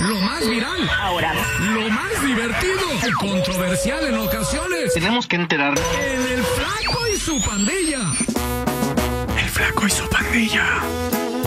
lo más viral, ahora, lo más divertido y controversial en ocasiones. Tenemos que enterar. En El Flaco y su pandilla. El Flaco y su pandilla.